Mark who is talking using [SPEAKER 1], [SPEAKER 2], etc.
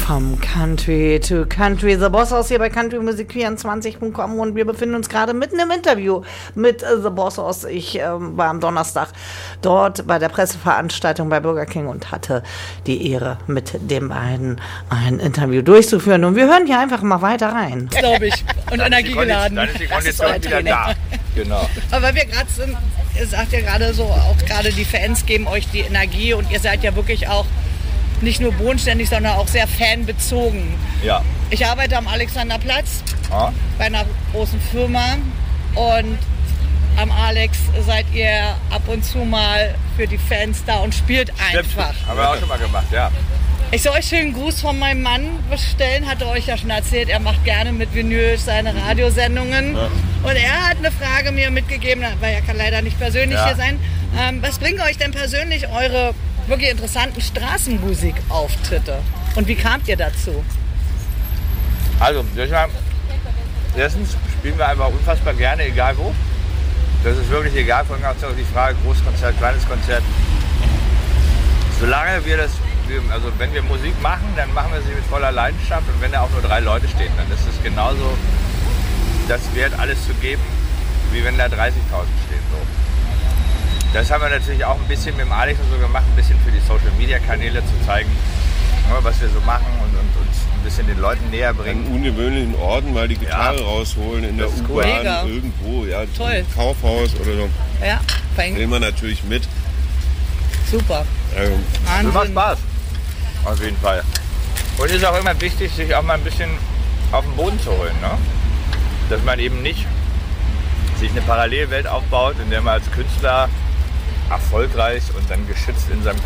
[SPEAKER 1] Vom Country to Country, The Boss Hoss hier bei countrymusik24.com und wir befinden uns gerade mitten im Interview mit The Boss Hoss. Ich war am Donnerstag dort bei der Presseveranstaltung bei Burger King und hatte die Ehre, mit den beiden ein Interview durchzuführen. Und wir hören hier einfach mal weiter rein.
[SPEAKER 2] Glaube ich. Und energiegeladen.
[SPEAKER 3] Dann ist die Kondition wieder da. Genau.
[SPEAKER 2] Aber weil wir gerade sind, ihr sagt ja gerade so, auch gerade die Fans geben euch die Energie und ihr seid ja wirklich auch nicht nur bodenständig, sondern auch sehr fanbezogen.
[SPEAKER 3] Ja.
[SPEAKER 2] Ich arbeite am Alexanderplatz bei einer großen Firma und am Alex seid ihr ab und zu mal für die Fans da und spielt einfach.
[SPEAKER 3] Haben wir auch schon mal gemacht, ja.
[SPEAKER 2] Ich soll euch schönen Gruß von meinem Mann bestellen, hat er euch ja schon erzählt. Er macht gerne mit Vinyl seine Radiosendungen. Ja. Und er hat eine Frage mir mitgegeben, weil er kann leider nicht persönlich hier sein. Was bringt euch denn persönlich eure wirklich interessanten Straßenmusikauftritte? Und wie kamt ihr dazu?
[SPEAKER 3] Also, erstens spielen wir einfach unfassbar gerne, egal wo. Das ist wirklich egal, von ganz die Frage, Großkonzert, kleines Konzert. Solange wir das, also wenn wir Musik machen, dann machen wir sie mit voller Leidenschaft und wenn da auch nur 3 Leute stehen, dann ist es genauso das wert, alles zu geben, wie wenn da 30.000 stehen. So. Das haben wir natürlich auch ein bisschen mit dem Alex und so gemacht, ein bisschen für die Social-Media-Kanäle zu zeigen, was wir so machen und uns ein bisschen den Leuten näher bringen.
[SPEAKER 4] An ungewöhnlichen Orten mal die Gitarre rausholen, in der U-Bahn, irgendwo,
[SPEAKER 2] toll.
[SPEAKER 4] Im Kaufhaus oder so.
[SPEAKER 2] Ja,
[SPEAKER 4] nehmen wir natürlich mit.
[SPEAKER 2] Super.
[SPEAKER 3] Das macht Spaß, auf jeden Fall. Und es ist auch immer wichtig, sich auch mal ein bisschen auf den Boden zu holen, ne? Dass man eben nicht sich eine Parallelwelt aufbaut, in der man als Künstler erfolgreich und dann geschützt in seinem